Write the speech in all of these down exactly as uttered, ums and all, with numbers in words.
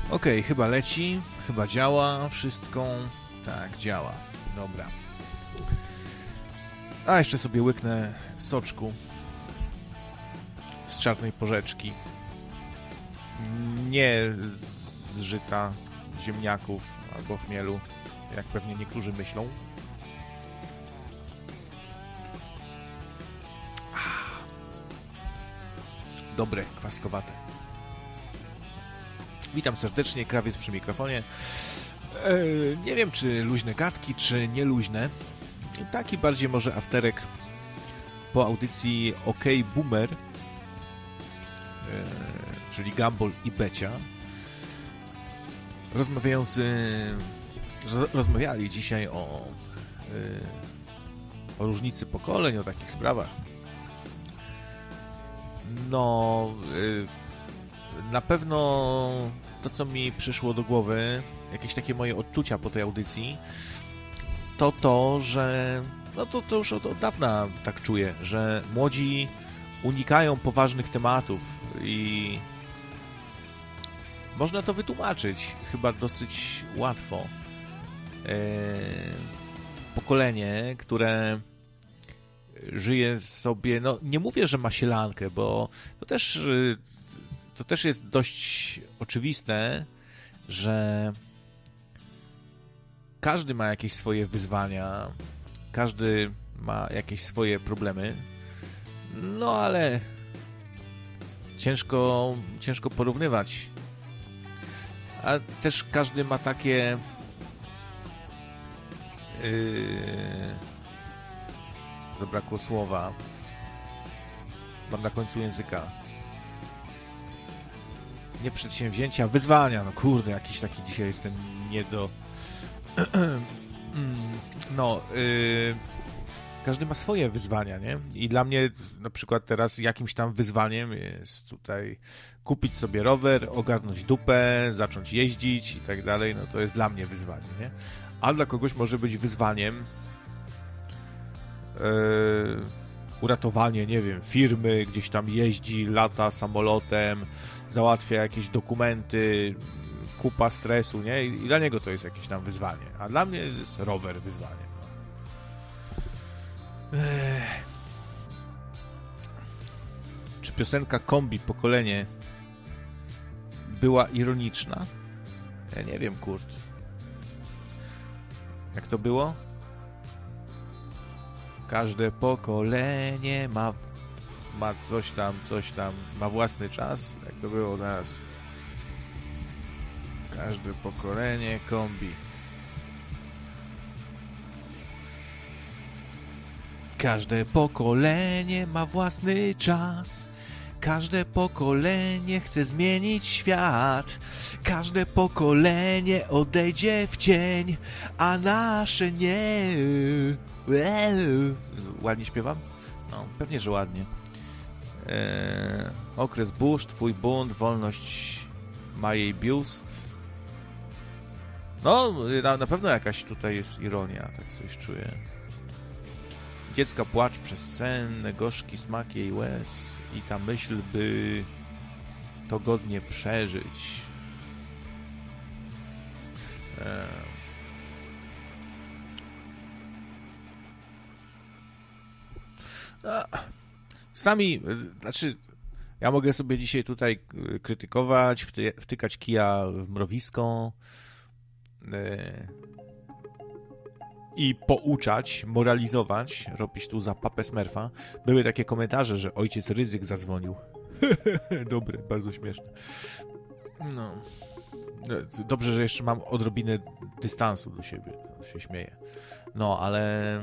Okej, okay, chyba leci, chyba działa wszystko. Tak, działa. Dobra. A jeszcze sobie łyknę soczku z czarnej porzeczki. Nie z żyta ziemniaków albo chmielu, jak pewnie niektórzy myślą. Dobre, kwaskowate. Witam serdecznie, Krawiec przy mikrofonie. Eee, nie wiem, czy luźne gadki, czy nieluźne. Taki bardziej może afterek po audycji OK Boomer, eee, czyli Gumball i Becia. Rozmawiający... Roz, rozmawiali dzisiaj o, eee, o różnicy pokoleń, o takich sprawach. No, na pewno to, co mi przyszło do głowy, jakieś takie moje odczucia po tej audycji, to to, że no to, to już od, od dawna tak czuję, że młodzi unikają poważnych tematów i można to wytłumaczyć chyba dosyć łatwo. Pokolenie, które żyje sobie, no nie mówię, że ma sielankę, bo to też, to też jest dość oczywiste, że każdy ma jakieś swoje wyzwania, każdy ma jakieś swoje problemy, no ale ciężko, ciężko porównywać. A też każdy ma takie yy... zabrakło słowa. Mam na końcu języka. Nie przedsięwzięcia, wyzwania. No kurde, jakiś taki dzisiaj jestem nie do... No, yy... każdy ma swoje wyzwania, nie? I dla mnie na przykład teraz jakimś tam wyzwaniem jest tutaj kupić sobie rower, ogarnąć dupę, zacząć jeździć i tak dalej. No to jest dla mnie wyzwanie, nie? A dla kogoś może być wyzwaniem Yy, uratowanie, nie wiem, firmy, gdzieś tam jeździ, lata samolotem, załatwia jakieś dokumenty, kupa stresu, nie? I, i dla niego to jest jakieś tam wyzwanie. A dla mnie jest rower wyzwanie. Ech. Czy piosenka Kombi Pokolenie była ironiczna? Ja nie wiem, kurt. Jak to było? Każde pokolenie ma, ma coś tam, coś tam, ma własny czas. Jak to było teraz? Każde pokolenie kombi. Każde pokolenie ma własny czas. Każde pokolenie chce zmienić świat. Każde pokolenie odejdzie w cień, a nasze nie... Ładnie śpiewam? No, pewnie, że ładnie. Eee, okres burz, twój bunt, wolność ma jej biust. No, na, na pewno jakaś tutaj jest ironia, tak coś czuję. Dziecka płacz przez sen, gorzki smak jej łez i ta myśl, by to godnie przeżyć. Eee. Sami, znaczy ja mogę sobie dzisiaj tutaj krytykować, wty, wtykać kija w mrowisko yy, i pouczać, moralizować, robić tu za papę Smurfa. Były takie komentarze, że ojciec Rydzyk zadzwonił. Dobre, bardzo śmieszne. No. Dobrze, że jeszcze mam odrobinę dystansu do siebie, to się śmieję. No, ale...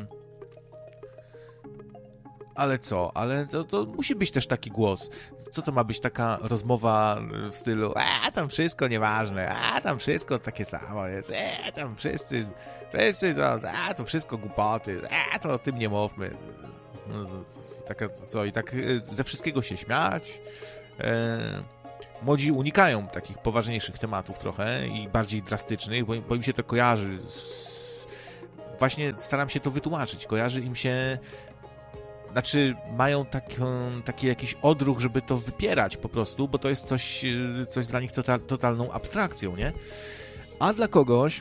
Ale co? Ale to, to musi być też taki głos. Co to ma być taka rozmowa w stylu a tam wszystko nieważne, a tam wszystko takie samo jest, a tam wszyscy, wszyscy, to, a to wszystko głupoty, a to o tym nie mówmy. No, taka, co, i tak ze wszystkiego się śmiać. E, młodzi unikają takich poważniejszych tematów trochę i bardziej drastycznych, bo, bo im się to kojarzy z... Właśnie staram się to wytłumaczyć. Kojarzy im się znaczy mają taką, taki jakiś odruch, żeby to wypierać po prostu, bo to jest coś, coś dla nich total, totalną abstrakcją, nie? A dla kogoś,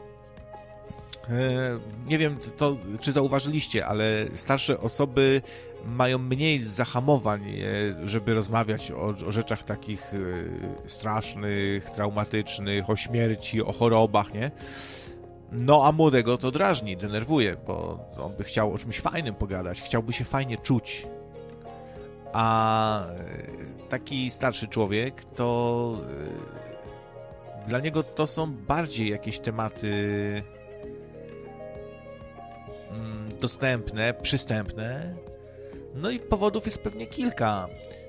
nie wiem, to, czy zauważyliście, ale starsze osoby mają mniej zahamowań, żeby rozmawiać o, o rzeczach takich strasznych, traumatycznych, o śmierci, o chorobach, nie? No a młodego to drażni, denerwuje, bo on by chciał o czymś fajnym pogadać, chciałby się fajnie czuć. A taki starszy człowiek, to dla niego to są bardziej jakieś tematy dostępne, przystępne. No i powodów jest pewnie kilka.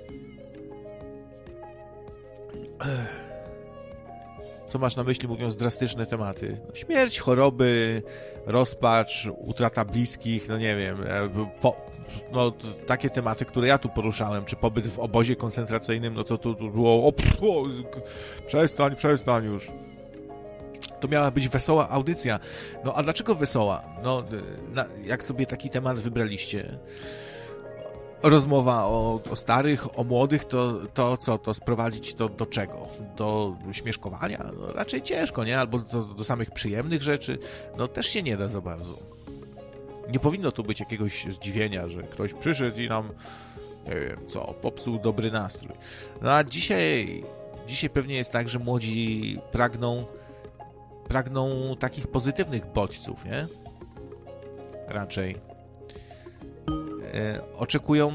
Co masz na myśli, mówiąc drastyczne tematy? No, śmierć, choroby, rozpacz, utrata bliskich, no nie wiem, po, no, takie tematy, które ja tu poruszałem, czy pobyt w obozie koncentracyjnym, no to tu, tu było, o, pff, o, przestań, przestań już. To miała być wesoła audycja. No a dlaczego wesoła? No, na, jak sobie taki temat wybraliście? Rozmowa o, o starych, o młodych, to, to co? To sprowadzić to do czego? Do śmieszkowania? No, raczej ciężko, nie? Albo do, do samych przyjemnych rzeczy? No też się nie da za bardzo. Nie powinno tu być jakiegoś zdziwienia, że ktoś przyszedł i nam, nie wiem co, popsuł dobry nastrój. No a dzisiaj, dzisiaj pewnie jest tak, że młodzi pragną pragną takich pozytywnych bodźców, nie? Raczej. E, oczekują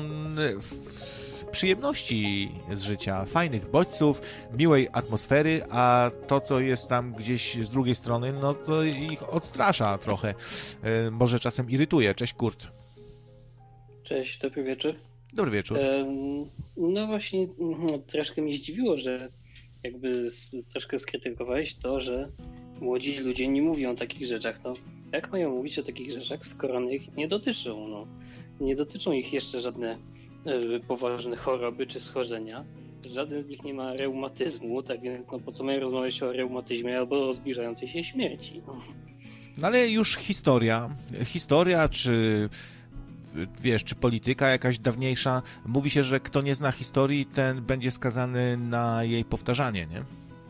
w, przyjemności z życia, fajnych bodźców, miłej atmosfery, a to, co jest tam gdzieś z drugiej strony, no to ich odstrasza trochę. E, może czasem irytuje. Cześć, Kurt. Cześć, dobry wieczór. Dobry wieczór. E, no właśnie, no, troszkę mnie zdziwiło, że jakby troszkę skrytykowałeś to, że młodzi ludzie nie mówią o takich rzeczach. To jak mają mówić o takich rzeczach, skoro one ich nie dotyczą? No, nie dotyczą ich jeszcze żadne y, poważne choroby czy schorzenia. Żaden z nich nie ma reumatyzmu, tak więc no, po co mają rozmawiać o reumatyzmie albo o zbliżającej się śmierci? No, no ale już historia, historia czy wiesz, czy polityka jakaś dawniejsza, mówi się, że kto nie zna historii, ten będzie skazany na jej powtarzanie, nie?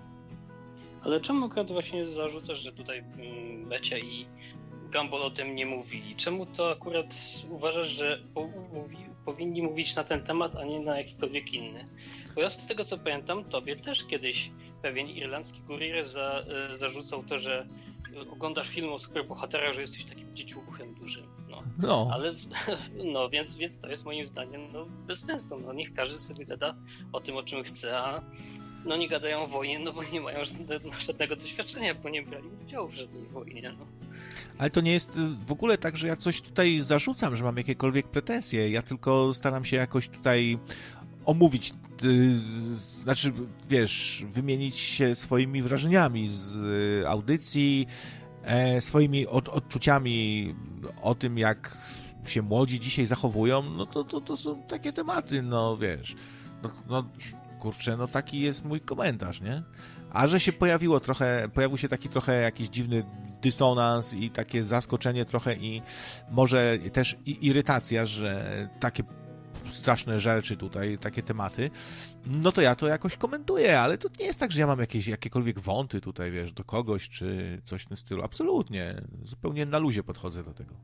Ale czemu akurat właśnie zarzucasz, że tutaj Becia i Gumball o tym nie mówili? Czemu to akurat uważasz, że po, mówi, powinni mówić na ten temat, a nie na jakikolwiek inny? Bo ja z tego co pamiętam, tobie też kiedyś pewien irlandzki kurier za, zarzucał to, że oglądasz film o superbohaterach, że jesteś takim dzieciuchem dużym. No. No. Ale no więc, więc to jest moim zdaniem no, bez sensu. No, niech każdy sobie gada o tym, o czym chce, a no nie gadają o wojnie, no bo nie mają żadnego, żadnego doświadczenia, bo nie brali udziału w żadnej wojnie. No. Ale to nie jest w ogóle tak, że ja coś tutaj zarzucam, że mam jakiekolwiek pretensje. Ja tylko staram się jakoś tutaj omówić, yy, znaczy, wiesz, wymienić się swoimi wrażeniami z yy, audycji, e, swoimi od, odczuciami o tym, jak się młodzi dzisiaj zachowują, no to, to, to są takie tematy, no wiesz, no, no kurczę, no taki jest mój komentarz, nie? A że się pojawiło trochę, pojawił się taki trochę jakiś dziwny dysonans i takie zaskoczenie trochę i może też i irytacja, że takie straszne rzeczy tutaj, takie tematy, no to ja to jakoś komentuję, ale to nie jest tak, że ja mam jakieś, jakiekolwiek wąty tutaj, wiesz, do kogoś, czy coś w tym stylu. Absolutnie. Zupełnie na luzie podchodzę do tego.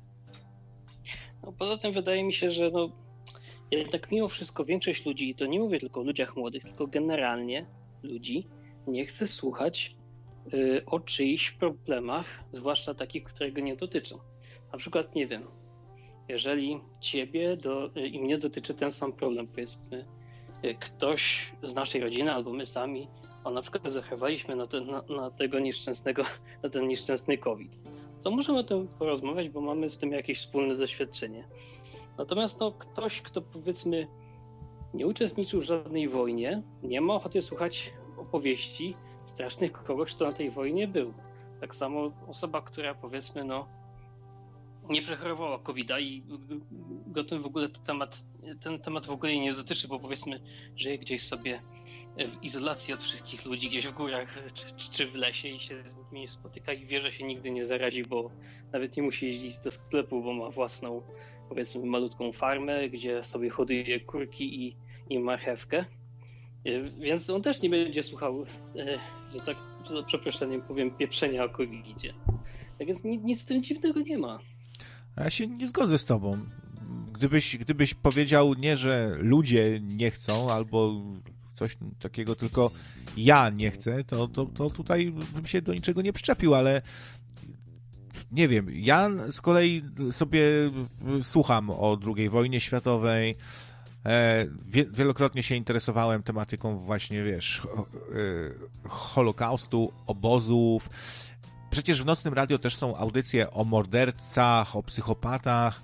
No, poza tym wydaje mi się, że no, jednak mimo wszystko większość ludzi, i to nie mówię tylko o ludziach młodych, tylko generalnie ludzi, nie chce słuchać y, o czyichś problemach, zwłaszcza takich, które go nie dotyczą. Na przykład, nie wiem, jeżeli ciebie do, i mnie dotyczy ten sam problem, powiedzmy, ktoś z naszej rodziny albo my sami, o na przykład zachorowaliśmy na, ten, na, na tego nieszczęsnego, na ten nieszczęsny COVID, to możemy o tym porozmawiać, bo mamy w tym jakieś wspólne doświadczenie. Natomiast no, ktoś, kto powiedzmy nie uczestniczył w żadnej wojnie, nie ma ochoty słuchać opowieści strasznych kogoś, kto na tej wojnie był. Tak samo osoba, która powiedzmy no nie przechorowała kowida i go ten w ogóle temat, ten temat w ogóle jej nie dotyczy, bo powiedzmy żyje gdzieś sobie w izolacji od wszystkich ludzi, gdzieś w górach czy, czy w lesie i się z nimi nie spotyka i wie, że się nigdy nie zarazi, bo nawet nie musi jeździć do sklepu, bo ma własną powiedzmy malutką farmę, gdzie sobie hoduje kurki i, i marchewkę. Więc on też nie będzie słuchał, że tak za przeproszeniem powiem, pieprzenia o koridzie. Tak więc nic, nic z tym dziwnego nie ma. Ja się nie zgodzę z tobą. Gdybyś, gdybyś powiedział nie, że ludzie nie chcą, albo coś takiego, tylko ja nie chcę, to, to, to tutaj bym się do niczego nie przyczepił, ale nie wiem, ja z kolei sobie słucham o drugiej wojnie światowej, wielokrotnie się interesowałem tematyką właśnie, wiesz, Holokaustu, obozów. Przecież w Nocnym Radio też są audycje o mordercach, o psychopatach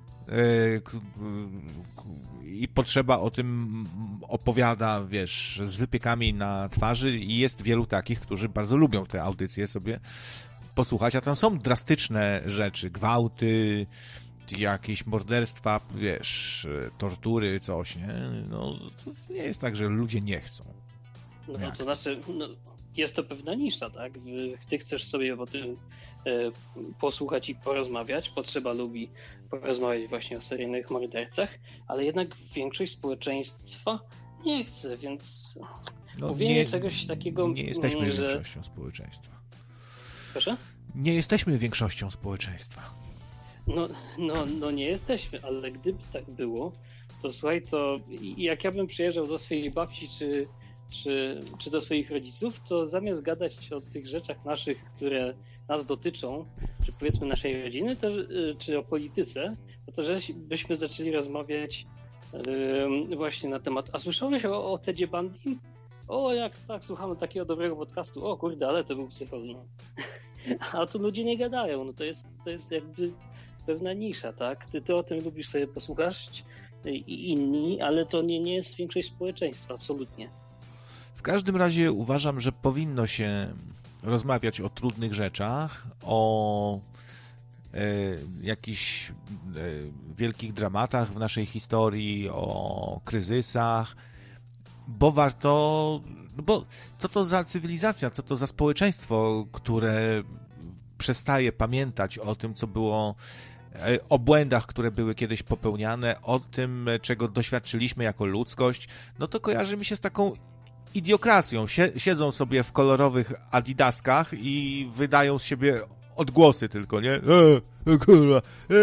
i Potrzeba o tym opowiada, wiesz, z wypiekami na twarzy i jest wielu takich, którzy bardzo lubią te audycje sobie posłuchać, a tam są drastyczne rzeczy, gwałty, jakieś morderstwa, wiesz, tortury, coś, nie? No, to nie jest tak, że ludzie nie chcą. No, no to znaczy, no, jest to pewna nisza, tak? Ty chcesz sobie o tym e, posłuchać i porozmawiać, Potrzeba lubi porozmawiać właśnie o seryjnych mordercach, ale jednak większość społeczeństwa nie chce, więc no, mówienie nie, czegoś takiego... Nie jesteśmy że... większością społeczeństwa. Proszę? Nie jesteśmy większością społeczeństwa. No, no, no nie jesteśmy, ale gdyby tak było, to słuchaj, to jak ja bym przyjeżdżał do swojej babci czy, czy, czy do swoich rodziców, to zamiast gadać o tych rzeczach naszych, które nas dotyczą, czy powiedzmy naszej rodziny, to, czy o polityce, no to że byśmy zaczęli rozmawiać yy, właśnie na temat, a słyszałeś o, o Tedzie Bundy? O, jak tak, słuchamy takiego dobrego podcastu, o kurde, ale to był psychol, no. A tu ludzie nie gadają, no to jest, to jest jakby pewna nisza, tak? Ty, ty o tym lubisz sobie posłuchać i inni, ale to nie, nie jest większość społeczeństwa, absolutnie. W każdym razie uważam, że powinno się rozmawiać o trudnych rzeczach, o e, jakichś e, wielkich dramatach w naszej historii, o kryzysach, bo warto, no bo co to za cywilizacja, co to za społeczeństwo, które przestaje pamiętać o tym, co było, o błędach, które były kiedyś popełniane, o tym, czego doświadczyliśmy jako ludzkość, no to kojarzy mi się z taką idiokracją. Siedzą sobie w kolorowych adidaskach i wydają z siebie odgłosy tylko, nie? E, e, kurwa, e,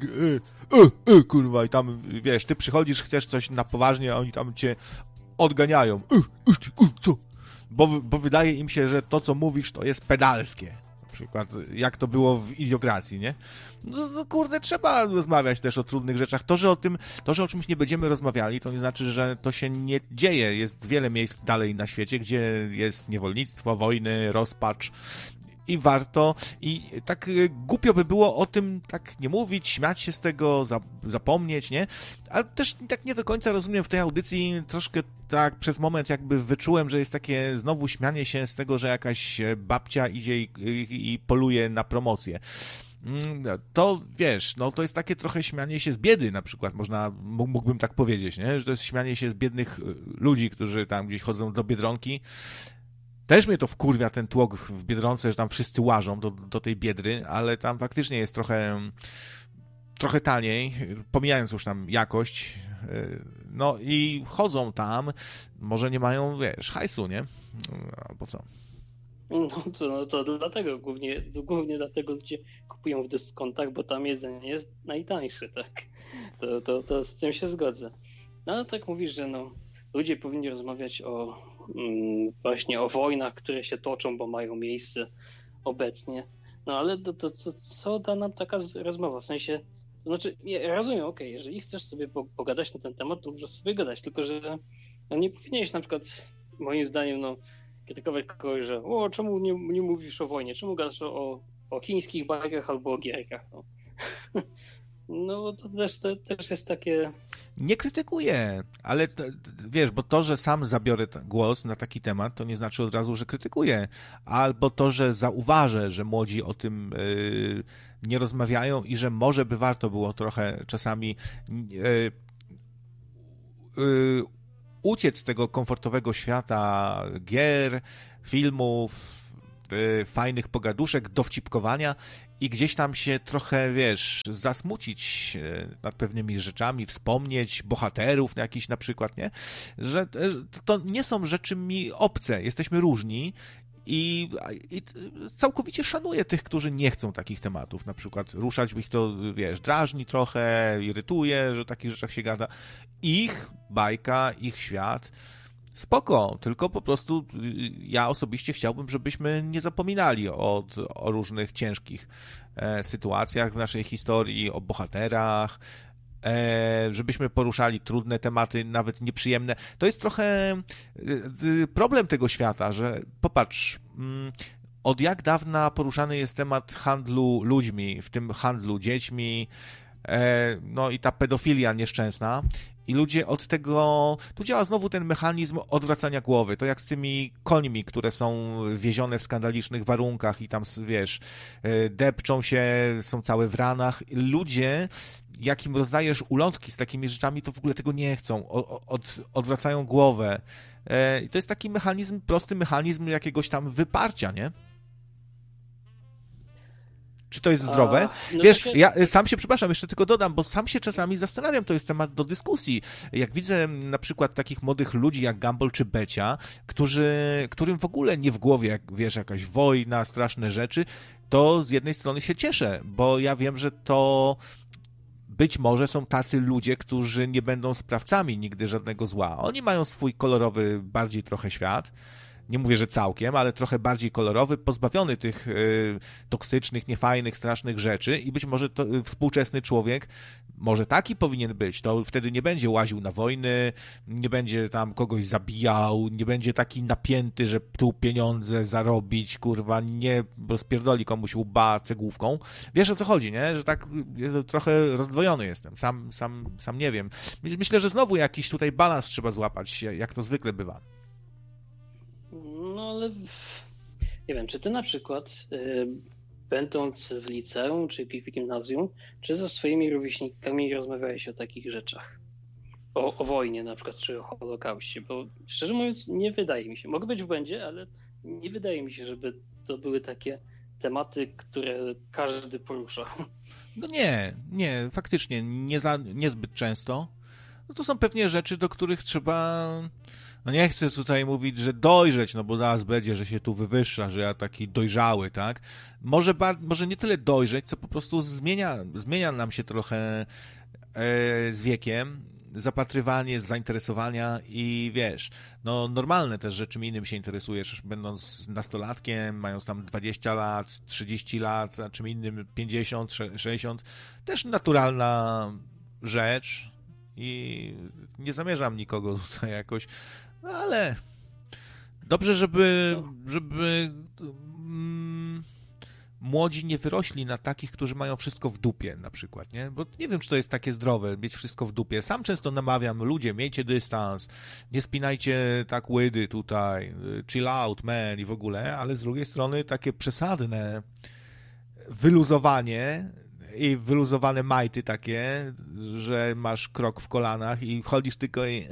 e, e, kurwa, i tam, wiesz, ty przychodzisz, chcesz coś na poważnie, a oni tam cię odganiają. E, e, co? Bo, bo wydaje im się, że to, co mówisz, to jest pedalskie. Na przykład, jak to było w idiokracji, nie? No, no kurde, trzeba rozmawiać też o trudnych rzeczach. To, że o tym, to, że o czymś nie będziemy rozmawiali, to nie znaczy, że to się nie dzieje. Jest wiele miejsc dalej na świecie, gdzie jest niewolnictwo, wojny, rozpacz i warto, i tak głupio by było o tym tak nie mówić, śmiać się z tego, zapomnieć, nie? Ale też tak nie do końca rozumiem w tej audycji, troszkę tak przez moment jakby wyczułem, że jest takie znowu śmianie się z tego, że jakaś babcia idzie i, i, i poluje na promocję. To wiesz, no to jest takie trochę śmianie się z biedy, na przykład, można, mógłbym tak powiedzieć, nie? Że to jest śmianie się z biednych ludzi, którzy tam gdzieś chodzą do Biedronki. Też mnie to wkurwia, ten tłok w Biedronce, że tam wszyscy łażą do, do tej Biedry, ale tam faktycznie jest trochę trochę taniej, pomijając już tam jakość, no i chodzą tam, może nie mają, wiesz, hajsu, nie? Albo co? No to, no to dlatego, głównie, głównie dlatego ludzie kupują w dyskontach, bo tam jedzenie jest najtańsze, tak? To, to, to z tym się zgodzę. No ale tak mówisz, że no, ludzie powinni rozmawiać o mm, właśnie o wojnach, które się toczą, bo mają miejsce obecnie. No ale to, to, to co da nam taka rozmowa? W sensie, to znaczy, ja rozumiem, okej, okay, jeżeli chcesz sobie pogadać na ten temat, to możesz sobie gadać, tylko że no, nie powinieneś na przykład, moim zdaniem, no krytykować kogoś, że o, czemu nie, nie mówisz o wojnie, czemu gadasz o, o chińskich bajkach albo o gierkach, no. No to też, to też jest takie... Nie krytykuję, ale to, wiesz, bo to, że sam zabiorę głos na taki temat, to nie znaczy od razu, że krytykuję. Albo to, że zauważę, że młodzi o tym yy, nie rozmawiają i że może by warto było trochę czasami yy, yy, uciec z tego komfortowego świata gier, filmów, y, fajnych pogaduszek, dowcipkowania i gdzieś tam się trochę, wiesz, zasmucić y, nad pewnymi rzeczami, wspomnieć bohaterów na jakiś na przykład, nie? Że y, to nie są rzeczy mi obce, jesteśmy różni. I, I całkowicie szanuję tych, którzy nie chcą takich tematów. Na przykład ruszać ich to, wiesz, drażni trochę, irytuje, że o takich rzeczach się gada. Ich bajka, ich świat, spoko, tylko po prostu ja osobiście chciałbym, żebyśmy nie zapominali o, o różnych ciężkich e, sytuacjach w naszej historii, o bohaterach, żebyśmy poruszali trudne tematy, nawet nieprzyjemne. To jest trochę problem tego świata, że popatrz, od jak dawna poruszany jest temat handlu ludźmi, w tym handlu dziećmi, no i ta pedofilia nieszczęsna. I ludzie od tego... Tu działa znowu ten mechanizm odwracania głowy. To jak z tymi końmi, które są wiezione w skandalicznych warunkach i tam, wiesz, depczą się, są całe w ranach. Ludzie, jak im rozdajesz ulotki z takimi rzeczami, to w ogóle tego nie chcą. Od, odwracają głowę. I to jest taki mechanizm, prosty mechanizm jakiegoś tam wyparcia, nie? Czy to jest zdrowe? A, no Wiesz, się... ja sam się, przepraszam, jeszcze tylko dodam, bo sam się czasami zastanawiam, to jest temat do dyskusji. Jak widzę na przykład takich młodych ludzi jak Gumball czy Becia, którzy, którym w ogóle nie w głowie, jak wiesz, jakaś wojna, straszne rzeczy, to z jednej strony się cieszę, bo ja wiem, że to być może są tacy ludzie, którzy nie będą sprawcami nigdy żadnego zła. Oni mają swój kolorowy, bardziej trochę świat. Nie mówię, że całkiem, ale trochę bardziej kolorowy, pozbawiony tych y, toksycznych, niefajnych, strasznych rzeczy i być może to, y, współczesny człowiek może taki powinien być, to wtedy nie będzie łaził na wojny, nie będzie tam kogoś zabijał, nie będzie taki napięty, że tu pieniądze zarobić, kurwa, nie rozpierdoli komuś łba cegłówką. Wiesz, o co chodzi, nie? Że tak y, trochę rozdwojony jestem, sam, sam, sam nie wiem. Myślę, że znowu jakiś tutaj balans trzeba złapać, jak to zwykle bywa. No ale nie wiem, czy ty na przykład y, będąc w liceum czy w gimnazjum, czy ze swoimi rówieśnikami rozmawiałeś o takich rzeczach? O, o wojnie na przykład, czy o Holokauście, bo szczerze mówiąc nie wydaje mi się, mogę być w błędzie, ale nie wydaje mi się, żeby to były takie tematy, które każdy poruszał. No nie, nie, faktycznie nie za, niezbyt często. No to są pewnie rzeczy, do których trzeba... No nie chcę tutaj mówić, że dojrzeć, no bo zaraz będzie, że się tu wywyższa, że ja taki dojrzały, tak? Może, bar- może nie tyle dojrzeć, co po prostu zmienia, zmienia nam się trochę e, z wiekiem, zapatrywanie, zainteresowania i wiesz, no normalne też, że czym innym się interesujesz, będąc nastolatkiem, mając tam dwadzieścia lat, trzydzieści lat, a czym innym pięćdziesiąt, sześćdziesiąt, też naturalna rzecz i nie zamierzam nikogo tutaj jakoś, no ale dobrze, żeby, żeby mm, młodzi nie wyrośli na takich, którzy mają wszystko w dupie na przykład, nie? Bo nie wiem, czy to jest takie zdrowe, mieć wszystko w dupie. Sam często namawiam, ludzie, miejcie dystans, nie spinajcie tak łydy tutaj, chill out, man i w ogóle, ale z drugiej strony takie przesadne wyluzowanie i wyluzowane majty takie, że masz krok w kolanach i chodzisz tylko i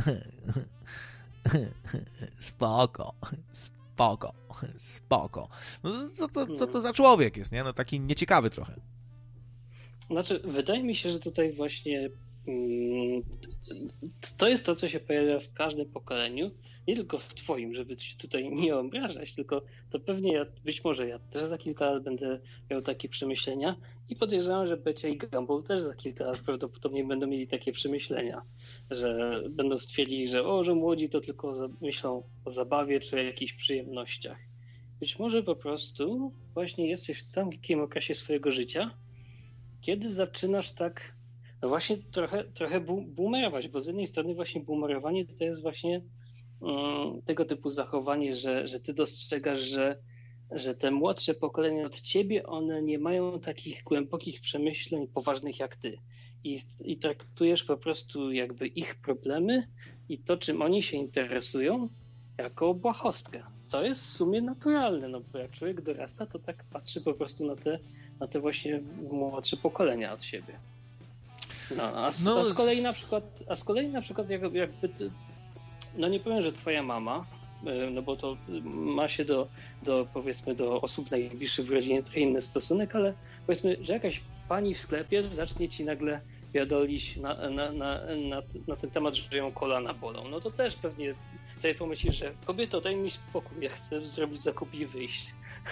spoko, spoko, spoko. No co to, co to za człowiek jest, nie? No taki nieciekawy trochę. Znaczy, wydaje mi się, że tutaj właśnie mm, to jest to, co się pojawia w każdym pokoleniu, nie tylko w twoim, żeby ci tutaj nie obrażać, tylko to pewnie ja, być może ja też za kilka lat będę miał takie przemyślenia i podejrzewam, że Becia i Gumball też za kilka lat prawdopodobnie będą mieli takie przemyślenia, że będą stwierdzili, że o, że młodzi to tylko za, myślą o zabawie czy o jakichś przyjemnościach. Być może po prostu właśnie jesteś w takim okresie swojego życia, kiedy zaczynasz tak no właśnie trochę, trochę boomerować, bo z jednej strony właśnie boomerowanie to jest właśnie um, tego typu zachowanie, że, że ty dostrzegasz, że, że te młodsze pokolenia od ciebie, one nie mają takich głębokich przemyśleń poważnych jak ty. I, i traktujesz po prostu jakby ich problemy i to, czym oni się interesują, jako błahostkę, co jest w sumie naturalne, no bo jak człowiek dorasta, to tak patrzy po prostu na te, na te właśnie młodsze pokolenia od siebie. No, a, no. a z kolei na przykład, a z kolei na przykład jak, jakby ty, no nie powiem, że twoja mama no bo to ma się do, do powiedzmy do osób najbliższych w rodzinie trochę inny stosunek, ale powiedzmy, że jakaś pani w sklepie zacznie ci nagle pierdolić na, na, na, na, na ten temat, że ją kolana bolą, no to też pewnie sobie pomyślisz, że kobieto, daj mi spokój, ja chcę zrobić zakupy i wyjść.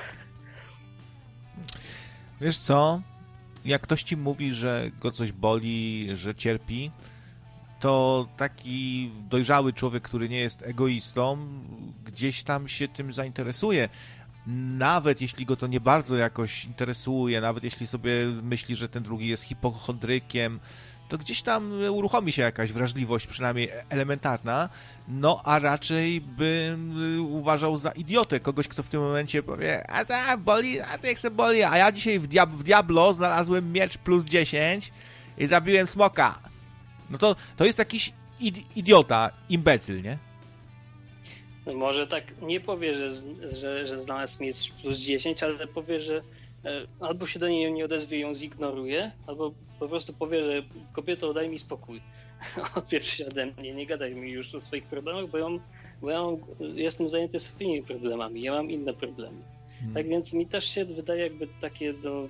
Wiesz co? Jak ktoś ci mówi, że go coś boli, że cierpi, to taki dojrzały człowiek, który nie jest egoistą, gdzieś tam się tym zainteresuje. Nawet jeśli go to nie bardzo jakoś interesuje, nawet jeśli sobie myśli, że ten drugi jest hipochondrykiem, to gdzieś tam uruchomi się jakaś wrażliwość, przynajmniej elementarna, no a raczej bym uważał za idiotę kogoś, kto w tym momencie powie, a ta boli, a to jak se boli, a ja dzisiaj w, Diab- w Diablo znalazłem miecz plus dziesięć i zabiłem smoka. No to, to jest jakiś id- idiota, imbecyl, nie? No może tak nie powie, że, że, że znalazł miecz plus dziesięć, ale powie, że e, albo się do niej nie odezwie i ją zignoruje, albo po prostu powie, że kobieto, daj mi spokój. Odpieprz się ode mnie, nie gadaj mi już o swoich problemach, bo ja, mam, bo ja mam, jestem zajęty swoimi problemami, ja mam inne problemy. Hmm. Tak więc mi też się wydaje jakby takie do...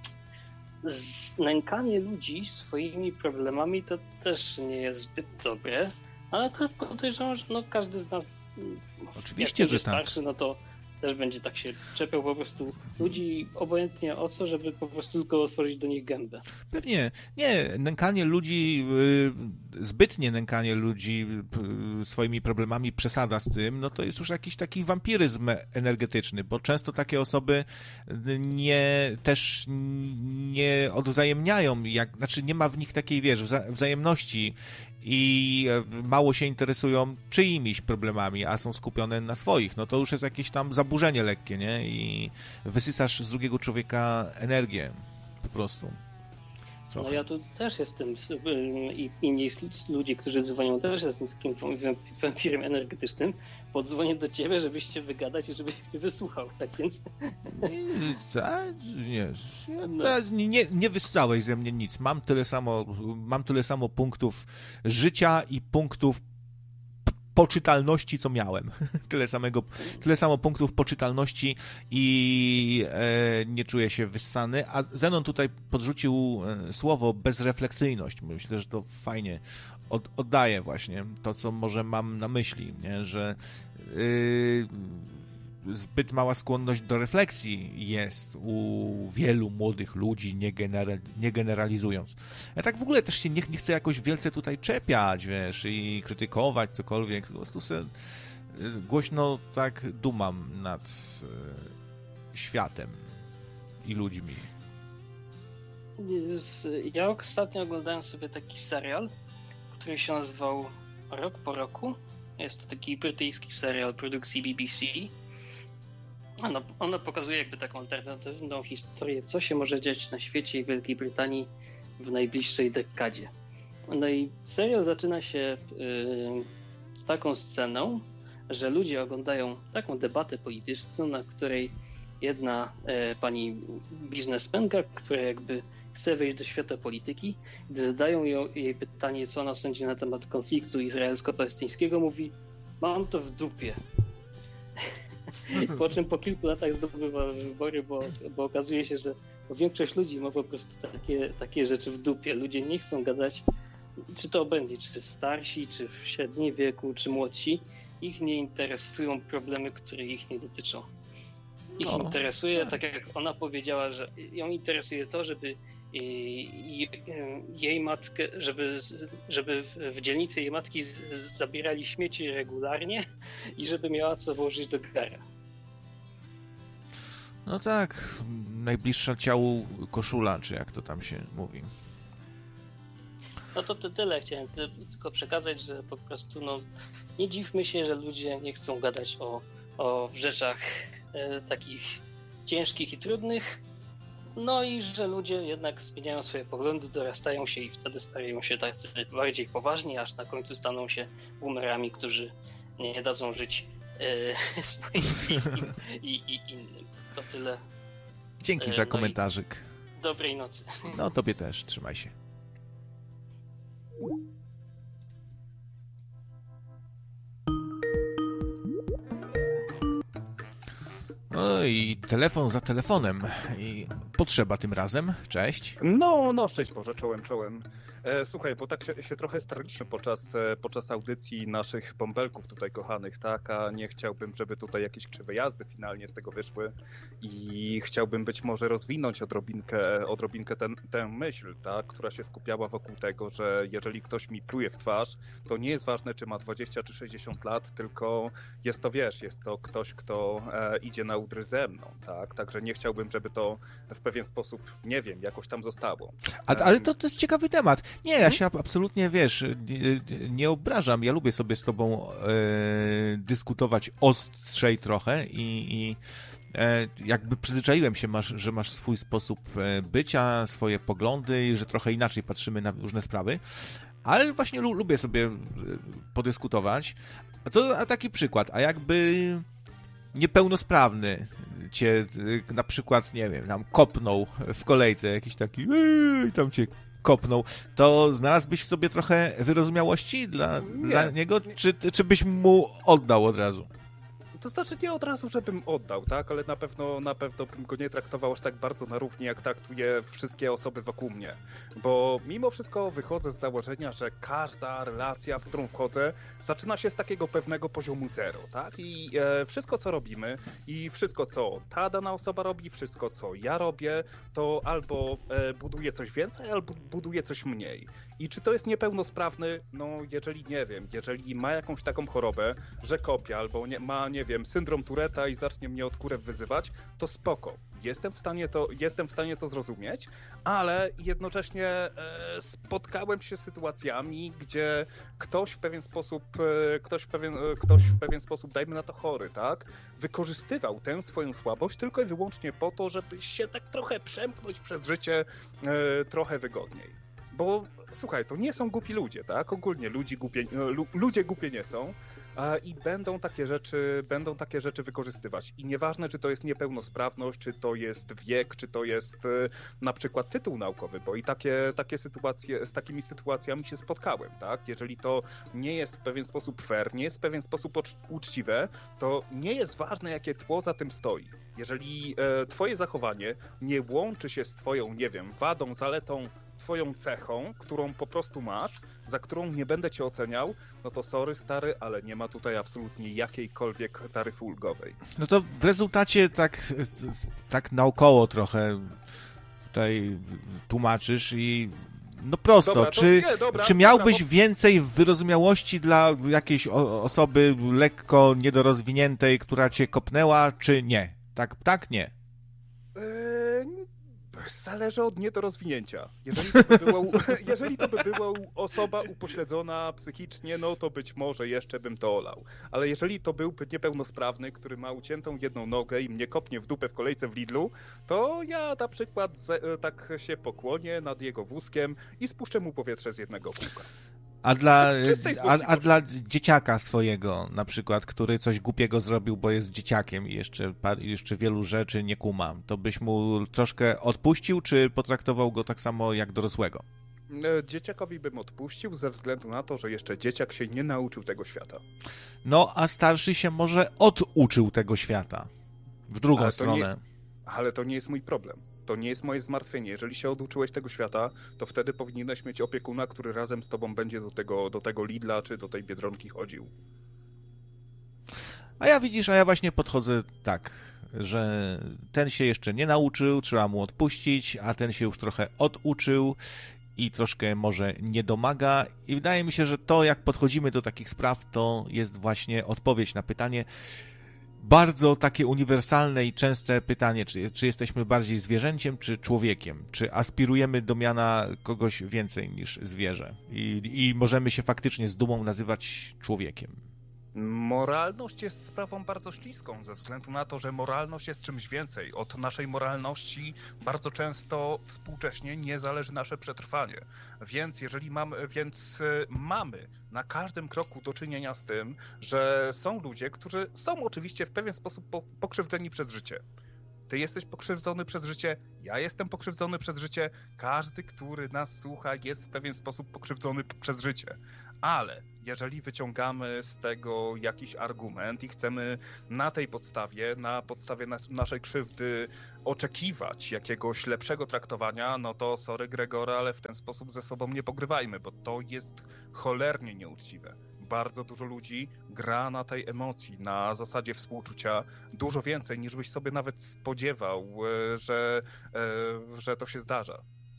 znękanie ludzi swoimi problemami to też nie jest zbyt dobre, ale to podejrzewam, że no każdy z nas oczywiście, jak że starszy, tak. no to też będzie tak się czepiał po prostu ludzi obojętnie o co, żeby po prostu tylko otworzyć do nich gębę. Pewnie. Nie, nękanie ludzi, zbytnie nękanie ludzi swoimi problemami, przesada z tym, no to jest już jakiś taki wampiryzm energetyczny, bo często takie osoby nie, też nie odwzajemniają, jak, znaczy nie ma w nich takiej, wiesz, wzajemności i mało się interesują czyimiś problemami, a są skupione na swoich, no to już jest jakieś tam zaburzenie lekkie, nie? I wysysasz z drugiego człowieka energię, po prostu. Trochę. No ja tu też jestem i inni ludzie, którzy dzwonią, też jestem takim wampirem energetycznym, bo dzwonię do ciebie, żebyś cię wygadać i żebyś mnie wysłuchał, tak więc... Nie, nie, nie, nie wyssałeś ze mnie nic. Mam tyle samo, mam tyle samo punktów życia i punktów poczytalności, co miałem. Tyle samego, tyle samo punktów poczytalności i e, nie czuję się wyssany. A Zenon tutaj podrzucił e, słowo bezrefleksyjność. Myślę, że to fajnie od, oddaje właśnie to, co może mam na myśli, nie? Że yy, zbyt mała skłonność do refleksji jest u wielu młodych ludzi, nie, genera- nie generalizując. Ja tak w ogóle też się nie, nie chcę jakoś wielce tutaj czepiać, wiesz, i krytykować cokolwiek, po prostu sobie głośno tak dumam nad światem i ludźmi. Ja ostatnio oglądałem sobie taki serial, który się nazywał Rok po roku. Jest to taki brytyjski serial produkcji B B C. Ono, ono pokazuje jakby taką alternatywną historię, co się może dziać na świecie i w Wielkiej Brytanii w najbliższej dekadzie. No i serial zaczyna się yy, taką sceną, że ludzie oglądają taką debatę polityczną, na której jedna yy, pani biznesmenka, która jakby chce wejść do świata polityki, gdy zadają ją, jej pytanie, co ona sądzi na temat konfliktu izraelsko-palestyńskiego, mówi: mam to w dupie. Po czym po kilku latach zdobywa wybory, bo, bo okazuje się, że większość ludzi ma po prostu takie, takie rzeczy w dupie. Ludzie nie chcą gadać, czy to będzie, czy starsi, czy w średnim wieku, czy młodsi. Ich nie interesują problemy, które ich nie dotyczą. Ich no, interesuje, tak. tak jak ona powiedziała, że ją interesuje to, żeby jej matkę, żeby, żeby w dzielnicy jej matki zabierali śmieci regularnie i żeby miała co włożyć do gara. No tak, najbliższa ciału koszula, czy jak to tam się mówi. No to, to tyle chciałem tylko przekazać, że po prostu no, nie dziwmy się, że ludzie nie chcą gadać o, o rzeczach e, takich ciężkich i trudnych. No i że ludzie jednak zmieniają swoje poglądy, dorastają się i wtedy stają się tacy bardziej poważni, aż na końcu staną się boomerami, którzy nie dadzą żyć e, swoim bliskim i, i innym. To tyle. Dzięki e, za komentarzyk. No dobrej nocy. No tobie też, trzymaj się. No i telefon za telefonem. I potrzeba tym razem. Cześć. No, no, szczęść Boże, czołem, czołem. E, słuchaj, bo tak się, się trochę staraliśmy podczas, e, podczas audycji naszych bąbelków tutaj kochanych, tak? A nie chciałbym, żeby tutaj jakieś krzywe jazdy finalnie z tego wyszły i chciałbym być może rozwinąć odrobinkę, odrobinkę ten, tę myśl, tak? Która się skupiała wokół tego, że jeżeli ktoś mi pluje w twarz, to nie jest ważne, czy ma dwadzieścia czy sześćdziesiąt lat, tylko jest to, wiesz, jest to ktoś, kto e, idzie na udry ze mną, tak? Także nie chciałbym, żeby to w pewien sposób, nie wiem, jakoś tam zostało. A, ale to, to jest ciekawy temat. Nie, ja się absolutnie, wiesz, nie, nie obrażam. Ja lubię sobie z tobą e, dyskutować ostrzej trochę i, i e, jakby przyzwyczaiłem się, masz, że masz swój sposób bycia, swoje poglądy i że trochę inaczej patrzymy na różne sprawy. Ale właśnie lu- lubię sobie podyskutować. A to a taki przykład. A jakby niepełnosprawny cię na przykład, nie wiem, tam kopnął w kolejce, jakiś taki i tam cię kopnął, to znalazłbyś w sobie trochę wyrozumiałości dla, dla niego, czy, czy byś mu oddał od razu? To znaczy nie od razu, żebym oddał, tak? Ale na pewno, na pewno bym go nie traktował aż tak bardzo na równi, jak traktuję wszystkie osoby wokół mnie. Bo mimo wszystko wychodzę z założenia, że każda relacja, w którą wchodzę, zaczyna się z takiego pewnego poziomu zero, tak? I e, wszystko, co robimy i wszystko, co ta dana osoba robi, wszystko, co ja robię, to albo e, buduje coś więcej, albo buduje coś mniej. I czy to jest niepełnosprawny? No, jeżeli nie wiem, jeżeli ma jakąś taką chorobę, że kopie, albo nie, ma, nie wiem, syndrom Touretta i zacznie mnie od kurew wyzywać, to spoko. Jestem w stanie to, jestem w stanie to zrozumieć, ale jednocześnie e, spotkałem się z sytuacjami, gdzie ktoś w pewien sposób, e, ktoś, w pewien, e, ktoś w pewien sposób, dajmy na to chory, tak, wykorzystywał tę swoją słabość tylko i wyłącznie po to, żeby się tak trochę przemknąć przez życie e, trochę wygodniej. Bo słuchaj, to nie są głupi ludzie, tak? Ogólnie ludzi głupie, ludzie głupie nie są i będą takie rzeczy, będą takie rzeczy wykorzystywać. I nieważne, czy to jest niepełnosprawność, czy to jest wiek, czy to jest na przykład tytuł naukowy, bo i takie, takie sytuacje, z takimi sytuacjami się spotkałem, tak? Jeżeli to nie jest w pewien sposób fair, nie jest w pewien sposób uczciwe, to nie jest ważne, jakie tło za tym stoi. Jeżeli e, twoje zachowanie nie łączy się z twoją, nie wiem, wadą, zaletą, twoją cechą, którą po prostu masz, za którą nie będę cię oceniał, no to sorry stary, ale nie ma tutaj absolutnie jakiejkolwiek taryfy ulgowej. No to w rezultacie tak, tak naokoło trochę tutaj tłumaczysz i no prosto, dobra, czy, nie, dobra, czy miałbyś dobra, bo... więcej wyrozumiałości dla jakiejś o, osoby lekko niedorozwiniętej, która cię kopnęła, czy nie? Tak, tak, nie. Zależy od niedorozwinięcia. Jeżeli to by była, jeżeli to by była osoba upośledzona psychicznie, no to być może jeszcze bym to olał. Ale jeżeli to byłby niepełnosprawny, który ma uciętą jedną nogę i mnie kopnie w dupę w kolejce w Lidlu, to ja na przykład z, tak się pokłonię nad jego wózkiem i spuszczę mu powietrze z jednego kółka. A dla, a, a dla dzieciaka swojego na przykład, który coś głupiego zrobił, bo jest dzieciakiem i jeszcze, jeszcze wielu rzeczy nie kuma, to byś mu troszkę odpuścił, czy potraktował go tak samo jak dorosłego? Dzieciakowi bym odpuścił ze względu na to, że jeszcze dzieciak się nie nauczył tego świata. No, a starszy się może oduczył tego świata. W drugą ale stronę. Nie, ale to nie jest mój problem. To nie jest moje zmartwienie. Jeżeli się oduczyłeś tego świata, to wtedy powinieneś mieć opiekuna, który razem z tobą będzie do tego, do tego Lidla czy do tej Biedronki chodził. A ja widzisz, a ja właśnie podchodzę tak, że ten się jeszcze nie nauczył, trzeba mu odpuścić, a ten się już trochę oduczył i troszkę może nie domaga. I wydaje mi się, że to, jak podchodzimy do takich spraw, to jest właśnie odpowiedź na pytanie, bardzo takie uniwersalne i częste pytanie, czy, czy jesteśmy bardziej zwierzęciem, czy człowiekiem? Czy aspirujemy do miana kogoś więcej niż zwierzę? I, i możemy się faktycznie z dumą nazywać człowiekiem. Moralność jest sprawą bardzo śliską, ze względu na to, że moralność jest czymś więcej. Od naszej moralności bardzo często współcześnie nie zależy nasze przetrwanie. Więc jeżeli mamy, więc mamy na każdym kroku do czynienia z tym, że są ludzie, którzy są oczywiście w pewien sposób pokrzywdzeni przez życie. Ty jesteś pokrzywdzony przez życie, ja jestem pokrzywdzony przez życie, każdy, który nas słucha, jest w pewien sposób pokrzywdzony przez życie. Ale jeżeli wyciągamy z tego jakiś argument i chcemy na tej podstawie, na podstawie nas, naszej krzywdy oczekiwać jakiegoś lepszego traktowania, no to sorry Gregor, ale w ten sposób ze sobą nie pogrywajmy, bo to jest cholernie nieuczciwe. Bardzo dużo ludzi gra na tej emocji, na zasadzie współczucia dużo więcej niż byś sobie nawet spodziewał, że, że to się zdarza.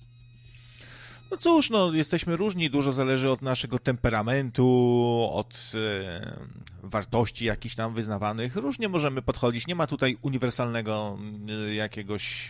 No cóż, no jesteśmy różni, dużo zależy od naszego temperamentu, od e, wartości jakichś tam wyznawanych. Różnie możemy podchodzić, nie ma tutaj uniwersalnego e, jakiegoś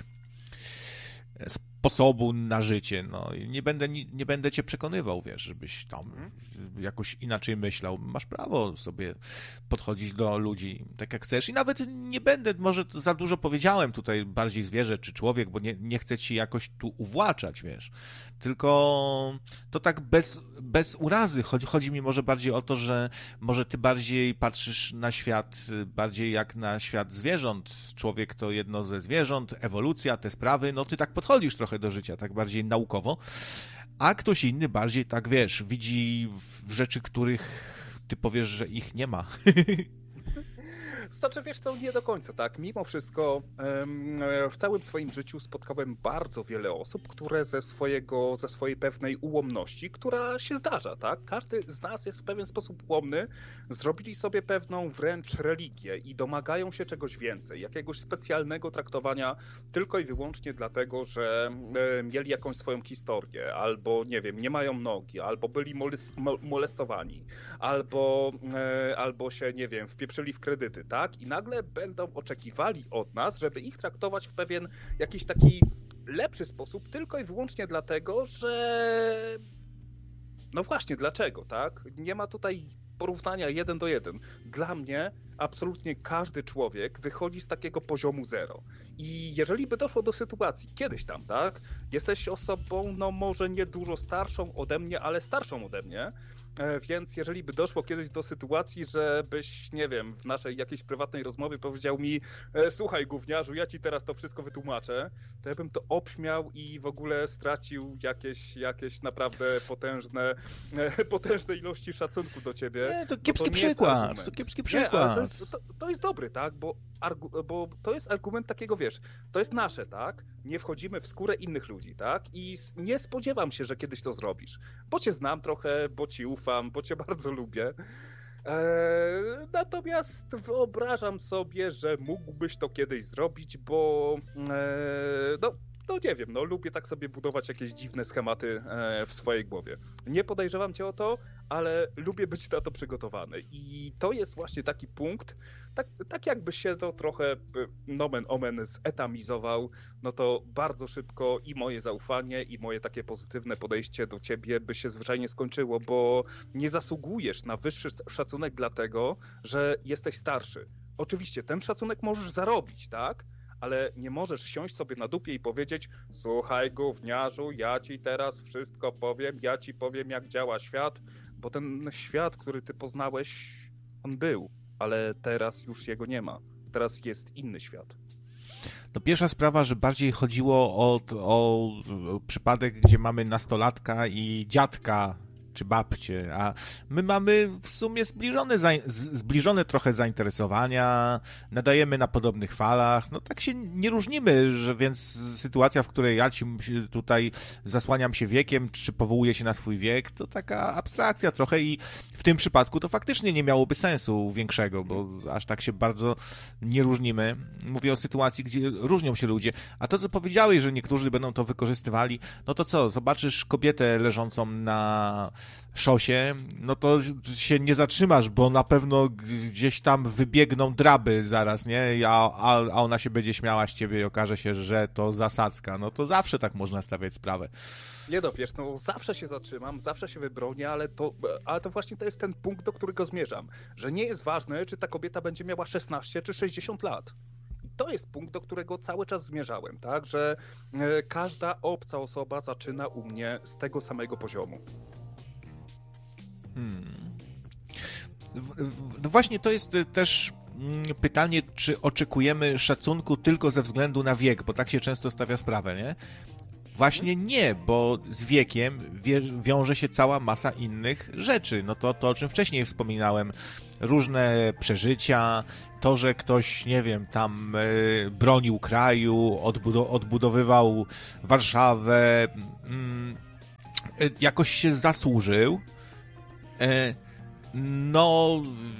sposobu na życie. No, nie będę, nie, nie będę cię przekonywał, wiesz, żebyś tam jakoś inaczej myślał. Masz prawo sobie podchodzić do ludzi tak jak chcesz i nawet nie będę, może za dużo powiedziałem tutaj, bardziej zwierzę czy człowiek, bo nie, nie chcę ci jakoś tu uwłaczać, wiesz. Tylko to tak bez, bez urazy. Chodzi, chodzi mi może bardziej o to, że może ty bardziej patrzysz na świat bardziej jak na świat zwierząt. Człowiek to jedno ze zwierząt, ewolucja, te sprawy, no ty tak podchodzisz trochę do życia, tak bardziej naukowo, a ktoś inny bardziej tak, wiesz, widzi w rzeczy, których ty powiesz, że ich nie ma. Znaczy, wiesz co, nie do końca, tak? Mimo wszystko w całym swoim życiu spotkałem bardzo wiele osób, które ze swojego, ze swojej pewnej ułomności, która się zdarza, tak? Każdy z nas jest w pewien sposób ułomny, zrobili sobie pewną wręcz religię i domagają się czegoś więcej, jakiegoś specjalnego traktowania tylko i wyłącznie dlatego, że mieli jakąś swoją historię, albo nie wiem, nie mają nogi, albo byli molestowani, albo, albo się, nie wiem, wpieprzyli w kredyty, tak? Tak? I nagle będą oczekiwali od nas, żeby ich traktować w pewien jakiś taki lepszy sposób, tylko i wyłącznie dlatego, że no właśnie, dlaczego, tak? Nie ma tutaj porównania jeden do jeden. Dla mnie absolutnie każdy człowiek wychodzi z takiego poziomu zero. I jeżeli by doszło do sytuacji kiedyś tam, tak? Jesteś osobą, no może nie dużo starszą ode mnie, ale starszą ode mnie, więc jeżeli by doszło kiedyś do sytuacji, żebyś, nie wiem, w naszej jakiejś prywatnej rozmowie powiedział mi: słuchaj gówniarzu, ja ci teraz to wszystko wytłumaczę, to ja bym to obśmiał i w ogóle stracił jakieś, jakieś naprawdę potężne, potężne ilości szacunku do ciebie. Nie, to kiepski to przykład, to kiepski przykład. Nie, ale to, jest, to, to jest dobry, tak, bo, argu, bo to jest argument takiego, wiesz, to jest nasze, tak, nie wchodzimy w skórę innych ludzi, tak, i nie spodziewam się, że kiedyś to zrobisz, bo cię znam trochę, bo ci ufam, bo cię bardzo lubię. Eee, natomiast wyobrażam sobie, że mógłbyś to kiedyś zrobić, bo eee, no, no nie wiem, no lubię tak sobie budować jakieś dziwne schematy e, w swojej głowie. Nie podejrzewam cię o to, ale lubię być na to przygotowany. I to jest właśnie taki punkt, tak, tak jakby się to trochę nomen omenzetamizował, no to bardzo szybko i moje zaufanie, i moje takie pozytywne podejście do ciebie by się zwyczajnie skończyło, bo nie zasługujesz na wyższy szacunek dlatego, że jesteś starszy. Oczywiście ten szacunek możesz zarobić, tak? Ale nie możesz siąść sobie na dupie i powiedzieć: słuchaj gówniarzu, ja ci teraz wszystko powiem, ja ci powiem jak działa świat, bo ten świat, który ty poznałeś, on był, ale teraz już jego nie ma. Teraz jest inny świat. No pierwsza sprawa, że bardziej chodziło o, o, o przypadek, gdzie mamy nastolatka i dziadka czy babcie, a my mamy w sumie zbliżone, zbliżone trochę zainteresowania, nadajemy na podobnych falach, no tak się nie różnimy, że więc sytuacja, w której ja ci tutaj zasłaniam się wiekiem, czy powołuję się na swój wiek, to taka abstrakcja trochę i w tym przypadku to faktycznie nie miałoby sensu większego, bo aż tak się bardzo nie różnimy. Mówię o sytuacji, gdzie różnią się ludzie, a to, co powiedziałeś, że niektórzy będą to wykorzystywali, no to co, zobaczysz kobietę leżącą na szosie, no to się nie zatrzymasz, bo na pewno gdzieś tam wybiegną draby zaraz, nie? A, a, a ona się będzie śmiała z ciebie i okaże się, że to zasadzka. No to zawsze tak można stawiać sprawę. Nie no, wiesz, no zawsze się zatrzymam, zawsze się wybronię, ale to, ale to właśnie to jest ten punkt, do którego zmierzam, że nie jest ważne, czy ta kobieta będzie miała szesnaście czy sześćdziesiąt lat. I to jest punkt, do którego cały czas zmierzałem, tak? Że e, każda obca osoba zaczyna u mnie z tego samego poziomu. Hmm. No właśnie to jest też pytanie, czy oczekujemy szacunku tylko ze względu na wiek, bo tak się często stawia sprawę, nie? Właśnie nie, bo z wiekiem wie, wiąże się cała masa innych rzeczy. No to, to, o czym wcześniej wspominałem, różne przeżycia, to, że ktoś, nie wiem, tam y, bronił kraju, odbudow- odbudowywał Warszawę, y, y, jakoś się zasłużył. Y, no,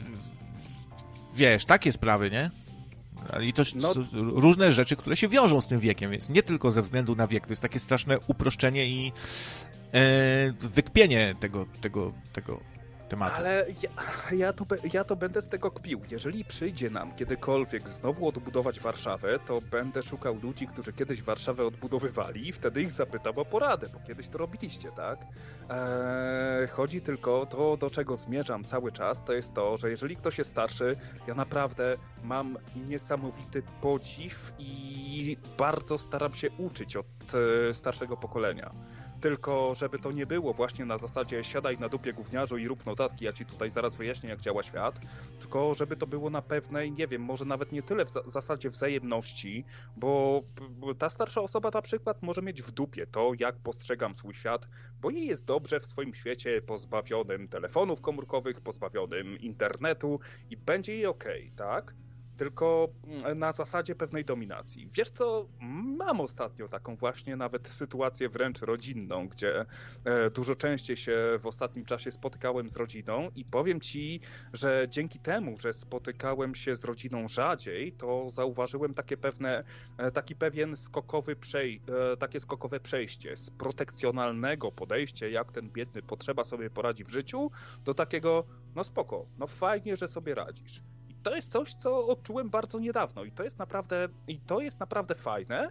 wiesz, takie sprawy, nie? I to no. są różne rzeczy, które się wiążą z tym wiekiem, więc nie tylko ze względu na wiek. To jest takie straszne uproszczenie i e, wykpienie tego, tego, tego tematu. Ale ja, ja, to, ja to będę z tego kpił. Jeżeli przyjdzie nam kiedykolwiek znowu odbudować Warszawę, to będę szukał ludzi, którzy kiedyś Warszawę odbudowywali i wtedy ich zapytam o poradę, bo kiedyś to robiliście, tak? Eee, chodzi tylko to, do czego zmierzam cały czas, to jest to, że jeżeli ktoś jest starszy, ja naprawdę mam niesamowity podziw i bardzo staram się uczyć od e, starszego pokolenia. Tylko żeby to nie było właśnie na zasadzie siadaj na dupie gówniarzu i rób notatki, ja ci tutaj zaraz wyjaśnię, jak działa świat, tylko żeby to było na pewnej, nie wiem, może nawet nie tyle w za- zasadzie wzajemności, bo ta starsza osoba na przykład może mieć w dupie to, jak postrzegam swój świat, bo jej jest dobrze w swoim świecie pozbawionym telefonów komórkowych, pozbawionym internetu i będzie jej okej, tak? Tylko na zasadzie pewnej dominacji. Wiesz co, mam ostatnio taką właśnie nawet sytuację wręcz rodzinną, gdzie dużo częściej się w ostatnim czasie spotykałem z rodziną i powiem ci, że dzięki temu, że spotykałem się z rodziną rzadziej, to zauważyłem takie pewne, taki pewien skokowy przej- takie skokowe przejście z protekcjonalnego podejścia, jak ten biedny potrzeba sobie poradzi w życiu, do takiego, no spoko, no fajnie, że sobie radzisz. To jest coś, co odczułem bardzo niedawno i to jest naprawdę, i to jest naprawdę fajne.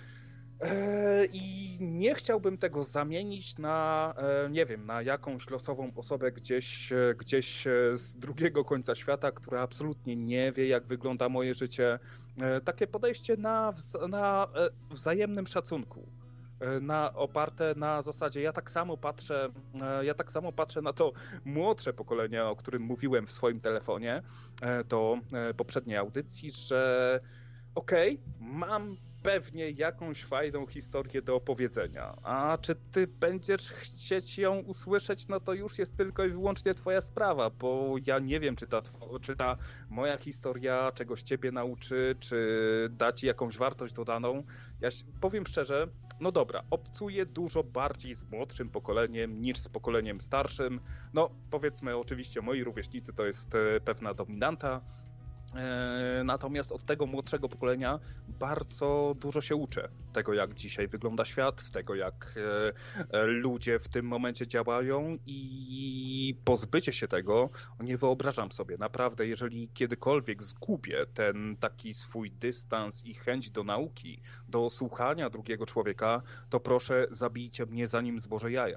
I nie chciałbym tego zamienić na, nie wiem, na jakąś losową osobę gdzieś, gdzieś z drugiego końca świata, która absolutnie nie wie, jak wygląda moje życie. Takie podejście na, wz- na wzajemnym szacunku. Na, oparte na zasadzie, ja tak samo patrzę, ja tak samo patrzę na to młodsze pokolenie, o którym mówiłem w swoim telefonie do poprzedniej audycji, że okej, okay, mam pewnie jakąś fajną historię do opowiedzenia, a czy ty będziesz chcieć ją usłyszeć, no to już jest tylko i wyłącznie twoja sprawa, bo ja nie wiem, czy ta, czy ta moja historia czegoś ciebie nauczy, czy da ci jakąś wartość dodaną. Ja powiem szczerze, no dobra, obcuję dużo bardziej z młodszym pokoleniem niż z pokoleniem starszym. No powiedzmy, oczywiście moi rówieśnicy to jest pewna dominanta, natomiast od tego młodszego pokolenia bardzo dużo się uczę. Tego, jak dzisiaj wygląda świat, tego, jak ludzie w tym momencie działają i pozbycie się tego, nie wyobrażam sobie. Naprawdę, jeżeli kiedykolwiek zgubię ten taki swój dystans i chęć do nauki, do słuchania drugiego człowieka, to proszę, zabijcie mnie, zanim złożę jaja.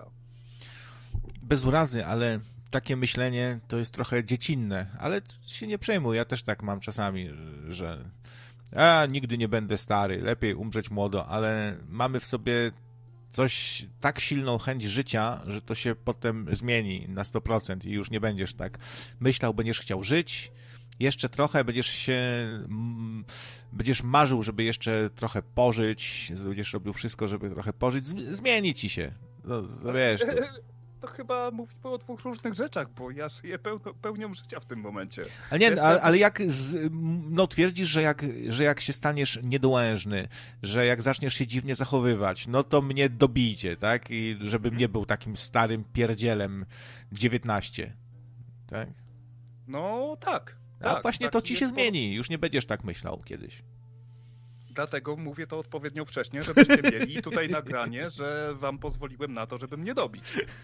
Bez urazy, ale takie myślenie to jest trochę dziecinne, ale się nie przejmuj, ja też tak mam czasami, że a, nigdy nie będę stary, lepiej umrzeć młodo, ale mamy w sobie coś, tak silną chęć życia, że to się potem zmieni na sto procent i już nie będziesz tak myślał, będziesz chciał żyć, jeszcze trochę będziesz się, będziesz marzył, żeby jeszcze trochę pożyć, będziesz robił wszystko, żeby trochę pożyć, zmieni ci się, no, wiesz, to... To chyba mówimy o dwóch różnych rzeczach, bo ja żyję pełno, pełnią życia w tym momencie. Ale nie, Jestem... ale, ale jak z, no twierdzisz, że jak, że jak się staniesz niedołężny, że jak zaczniesz się dziwnie zachowywać, no to mnie dobijcie, tak? I żebym nie był takim starym pierdzielem dziewiętnaście, tak? No tak. A tak, właśnie tak, to ci się jest... zmieni, już nie będziesz tak myślał kiedyś. Dlatego mówię to odpowiednio wcześnie, żebyście mieli tutaj nagranie, że wam pozwoliłem na to, żeby mnie dobić.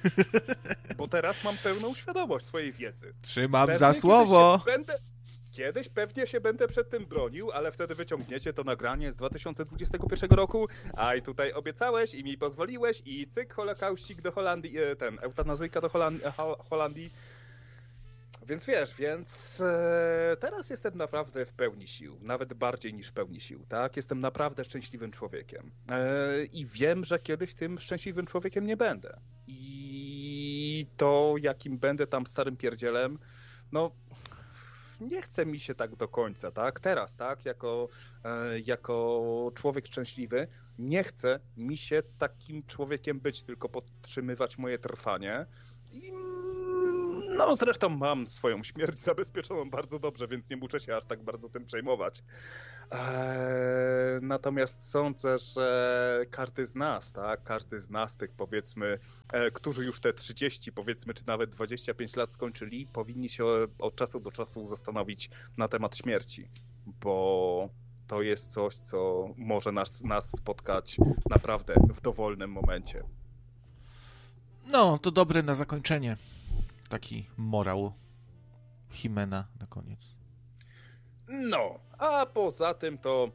Bo teraz mam pełną świadomość swojej wiedzy. Trzymam Pewnie za słowo. Kiedyś, będę, kiedyś pewnie się będę przed tym bronił, ale wtedy wyciągniecie to nagranie z dwa tysiące dwudziestego pierwszego roku, a i tutaj obiecałeś i mi pozwoliłeś i cyk, holokauścik do Holandii, ten, eutanazyjka do Holandii, Holandii. Więc wiesz, więc e, teraz jestem naprawdę w pełni sił, nawet bardziej niż w pełni sił, tak? Jestem naprawdę szczęśliwym człowiekiem e, i wiem, że kiedyś tym szczęśliwym człowiekiem nie będę. I to, jakim będę tam starym pierdzielem, no nie chce mi się tak do końca, tak? Teraz, tak? Jako, e, jako człowiek szczęśliwy nie chce mi się takim człowiekiem być, tylko podtrzymywać moje trwanie. I no zresztą mam swoją śmierć zabezpieczoną bardzo dobrze, więc nie muszę się aż tak bardzo tym przejmować. Eee, natomiast sądzę, że każdy z nas, tak, każdy z nas tych powiedzmy, e, którzy już te trzydzieści powiedzmy, czy nawet dwadzieścia pięć lat skończyli, powinni się od czasu do czasu zastanowić na temat śmierci, bo to jest coś, co może nas, nas spotkać naprawdę w dowolnym momencie. No, to dobre na zakończenie. Taki morał Himena na koniec. No, a poza tym to...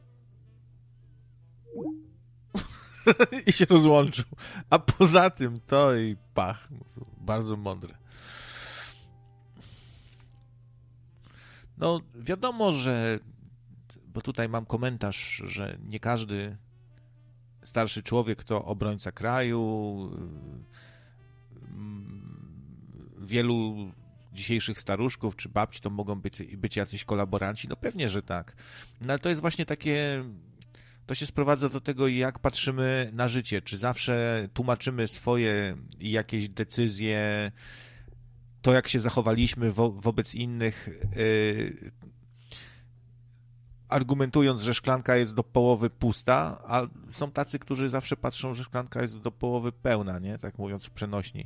I się rozłączył. A poza tym to i pach. Bardzo mądre. No, wiadomo, że... Bo tutaj mam komentarz, że nie każdy starszy człowiek to obrońca kraju. Wielu dzisiejszych staruszków czy babci to mogą być, być jacyś kolaboranci. No pewnie, że tak. No ale to jest właśnie takie... To się sprowadza do tego, jak patrzymy na życie. Czy zawsze tłumaczymy swoje jakieś decyzje, to jak się zachowaliśmy wo- wobec innych, yy, argumentując, że szklanka jest do połowy pusta, a są tacy, którzy zawsze patrzą, że szklanka jest do połowy pełna, nie? Tak mówiąc w przenośni.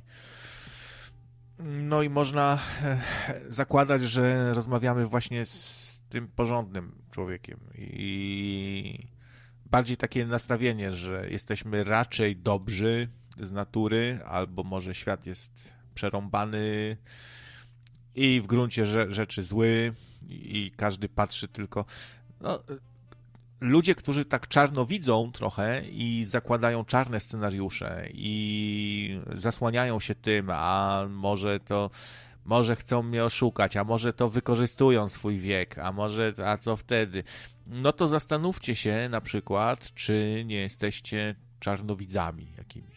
No i można zakładać, że rozmawiamy właśnie z tym porządnym człowiekiem i bardziej takie nastawienie, że jesteśmy raczej dobrzy z natury, albo może świat jest przerąbany i w gruncie rzeczy zły i każdy patrzy tylko... No, ludzie, którzy tak czarno widzą trochę i zakładają czarne scenariusze i zasłaniają się tym, a może to, może chcą mnie oszukać, a może to wykorzystują swój wiek, a może, a co wtedy? No to zastanówcie się na przykład, czy nie jesteście czarnowidzami jakimiś.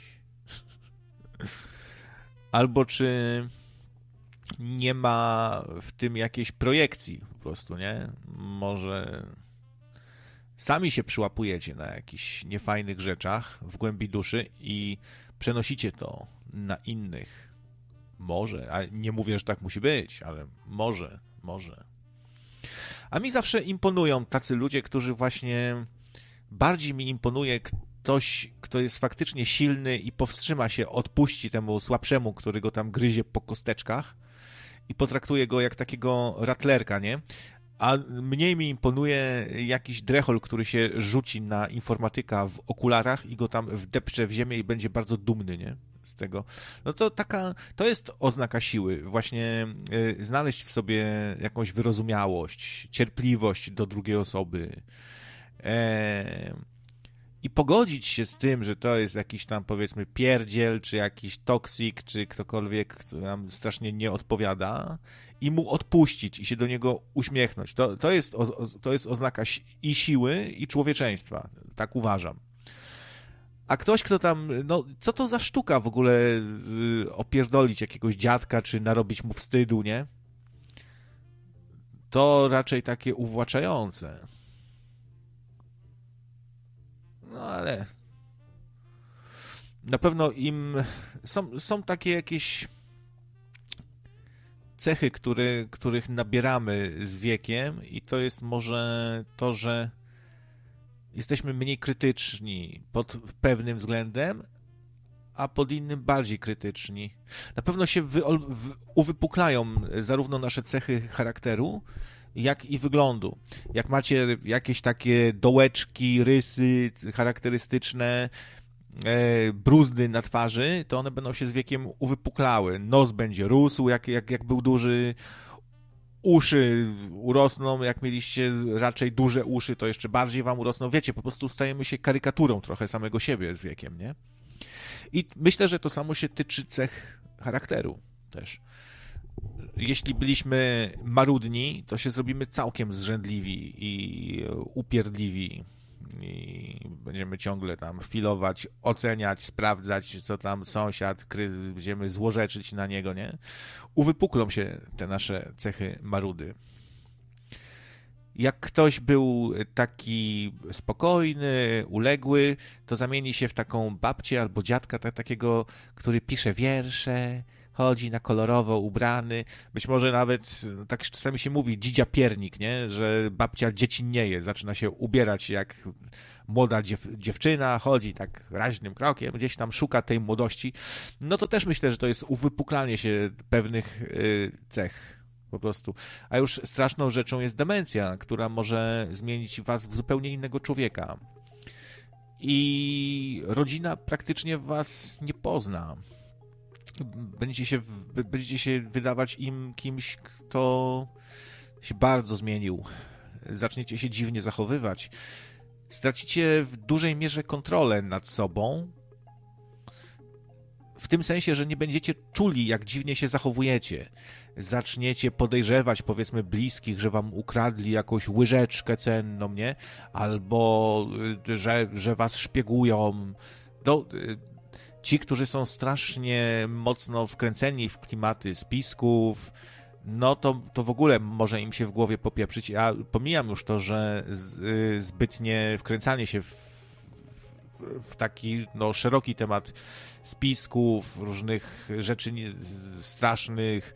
Albo czy nie ma w tym jakiejś projekcji po prostu, nie? Może... Sami się przyłapujecie na jakichś niefajnych rzeczach w głębi duszy i przenosicie to na innych. Może, a nie mówię, że tak musi być, ale może, może. A mi zawsze imponują tacy ludzie, którzy właśnie... Bardziej mi imponuje ktoś, kto jest faktycznie silny i powstrzyma się, odpuści temu słabszemu, który go tam gryzie po kosteczkach i potraktuje go jak takiego ratlerka, nie? A mniej mi imponuje jakiś drechol, który się rzuci na informatyka w okularach i go tam wdepcze w ziemię i będzie bardzo dumny, nie? Z tego. No to taka, to jest oznaka siły. Właśnie y, znaleźć w sobie jakąś wyrozumiałość, cierpliwość do drugiej osoby. E, I pogodzić się z tym, że to jest jakiś tam, powiedzmy, pierdziel, czy jakiś toksik, czy ktokolwiek, kto nam strasznie nie odpowiada, i mu odpuścić, i się do niego uśmiechnąć. To, to, jest, o, to jest oznaka i siły, i człowieczeństwa. Tak uważam. A ktoś, kto tam, no, co to za sztuka w ogóle y, opierdolić jakiegoś dziadka, czy narobić mu wstydu, nie? To raczej takie uwłaczające. No ale na pewno im są, są takie jakieś cechy, który, których nabieramy z wiekiem, i to jest może to, że jesteśmy mniej krytyczni pod pewnym względem, a pod innym bardziej krytyczni. Na pewno się wy, w, uwypuklają zarówno nasze cechy charakteru, jak i wyglądu. Jak macie jakieś takie dołeczki, rysy charakterystyczne, e, bruzdy na twarzy, to one będą się z wiekiem uwypuklały. Nos będzie rósł, jak, jak, jak był duży, uszy urosną, jak mieliście raczej duże uszy, to jeszcze bardziej wam urosną. Wiecie, po prostu stajemy się karykaturą trochę samego siebie z wiekiem, nie? I myślę, że to samo się tyczy cech charakteru też. Jeśli byliśmy marudni, to się zrobimy całkiem zrzędliwi i upierdliwi i będziemy ciągle tam filować, oceniać, sprawdzać, co tam sąsiad, kry, będziemy złorzeczyć na niego, nie? Uwypuklą się te nasze cechy marudy. Jak ktoś był taki spokojny, uległy, to zamieni się w taką babcię albo dziadka tak, takiego, który pisze wiersze, chodzi na kolorowo ubrany, być może nawet, tak czasami się mówi, dzidzia piernik, nie? Że babcia dziecinnieje, zaczyna się ubierać jak młoda dziew dziewczyna, chodzi tak raźnym krokiem, gdzieś tam szuka tej młodości, no to też myślę, że to jest uwypuklanie się pewnych yy, cech po prostu. A już straszną rzeczą jest demencja, która może zmienić was w zupełnie innego człowieka. I rodzina praktycznie was nie pozna. Będziecie się, będziecie się wydawać im kimś, kto się bardzo zmienił. Zaczniecie się dziwnie zachowywać. Stracicie w dużej mierze kontrolę nad sobą. W tym sensie, że nie będziecie czuli, jak dziwnie się zachowujecie. Zaczniecie podejrzewać, powiedzmy, bliskich, że wam ukradli jakąś łyżeczkę cenną, nie? Albo, że, że was szpiegują. No, ci, którzy są strasznie mocno wkręceni w klimaty spisków, no to, to w ogóle może im się w głowie popieprzyć. Ja pomijam już to, że z, zbytnie wkręcanie się w, w, w taki no, szeroki temat spisków, różnych rzeczy nie, strasznych,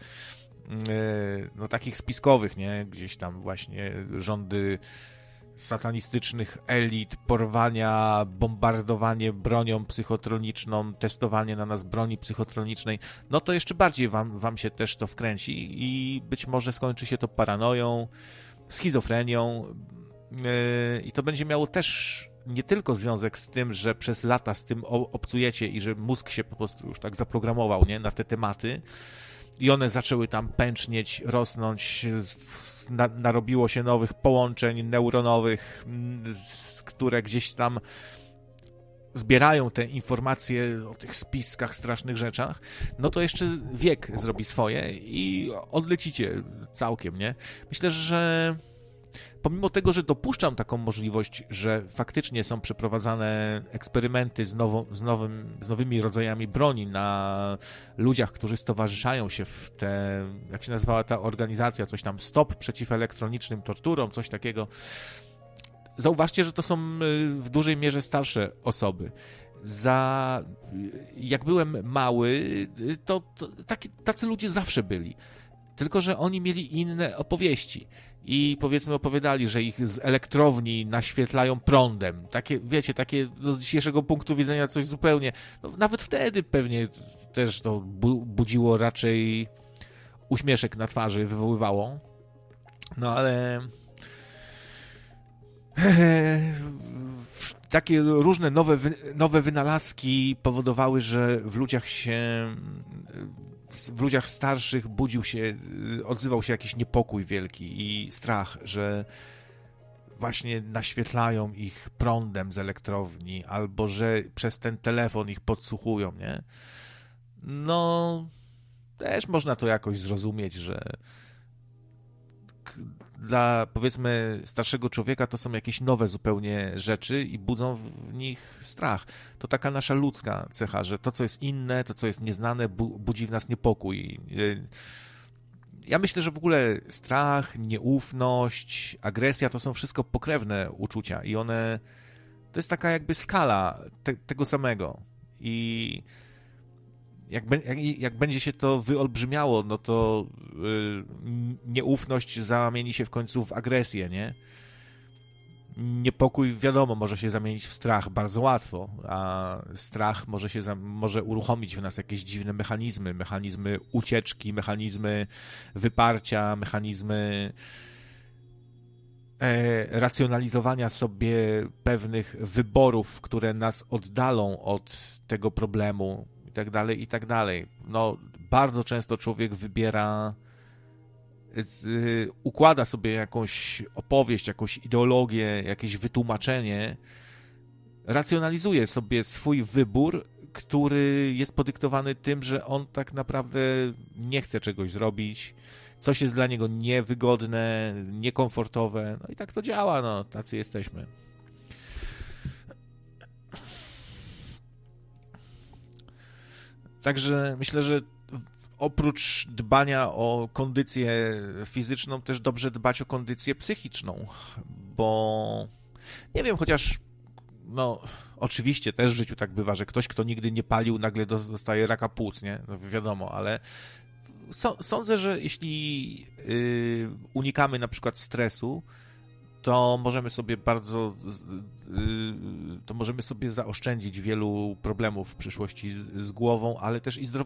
no takich spiskowych, nie? Gdzieś tam właśnie rządy satanistycznych elit, porwania, bombardowanie bronią psychotroniczną, testowanie na nas broni psychotronicznej, no to jeszcze bardziej wam, wam się też to wkręci i być może skończy się to paranoją, schizofrenią yy, i to będzie miało też nie tylko związek z tym, że przez lata z tym obcujecie i że mózg się po prostu już tak zaprogramował, nie, na te tematy i one zaczęły tam pęcznieć, rosnąć, na, narobiło się nowych połączeń neuronowych, z, które gdzieś tam zbierają te informacje o tych spiskach, strasznych rzeczach, no to jeszcze wiek zrobi swoje i odlecicie całkiem, nie? Myślę, że pomimo tego, że dopuszczam taką możliwość, że faktycznie są przeprowadzane eksperymenty z, nową, z, nowym, z nowymi rodzajami broni na ludziach, którzy stowarzyszają się w te, jak się nazywała ta organizacja, coś tam, Stop przeciw elektronicznym torturom, coś takiego. Zauważcie, że to są w dużej mierze starsze osoby. Za, jak byłem mały, to, to taki, tacy ludzie zawsze byli. Tylko że oni mieli inne opowieści i powiedzmy opowiadali, że ich z elektrowni naświetlają prądem. Takie, wiecie, takie no, z dzisiejszego punktu widzenia coś zupełnie... No, nawet wtedy pewnie też to bu budziło raczej uśmieszek na twarzy, wywoływało. No ale... Takie różne nowe, nowe wynalazki powodowały, że w ludziach się... w ludziach starszych budził się, odzywał się jakiś niepokój wielki i strach, że właśnie naświetlają ich prądem z elektrowni, albo że przez ten telefon ich podsłuchują, nie? No, też można to jakoś zrozumieć, że dla, powiedzmy, starszego człowieka to są jakieś nowe zupełnie rzeczy i budzą w nich strach. To taka nasza ludzka cecha, że to, co jest inne, to, co jest nieznane, bu budzi w nas niepokój. Ja myślę, że w ogóle strach, nieufność, agresja to są wszystko pokrewne uczucia i one, to jest taka jakby skala te, tego samego. I Jak, be, jak, jak będzie się to wyolbrzymiało, no to yy, nieufność zamieni się w końcu w agresję, nie? Niepokój, wiadomo, może się zamienić w strach bardzo łatwo, a strach może się za, może uruchomić w nas jakieś dziwne mechanizmy, mechanizmy ucieczki, mechanizmy wyparcia, mechanizmy e, racjonalizowania sobie pewnych wyborów, które nas oddalą od tego problemu, i tak dalej, i tak dalej. No, bardzo często człowiek wybiera, z, y, układa sobie jakąś opowieść, jakąś ideologię, jakieś wytłumaczenie, racjonalizuje sobie swój wybór, który jest podyktowany tym, że on tak naprawdę nie chce czegoś zrobić, coś jest dla niego niewygodne, niekomfortowe, no i tak to działa, no, tacy jesteśmy. Także myślę, że oprócz dbania o kondycję fizyczną, też dobrze dbać o kondycję psychiczną, bo nie wiem, chociaż no oczywiście też w życiu tak bywa, że ktoś, kto nigdy nie palił, nagle dostaje raka płuc, nie? No wiadomo, ale sądzę, że jeśli yy, unikamy na przykład stresu, to możemy sobie bardzo yy, to możemy sobie zaoszczędzić wielu problemów w przyszłości z, z głową, ale też i zdrowotną.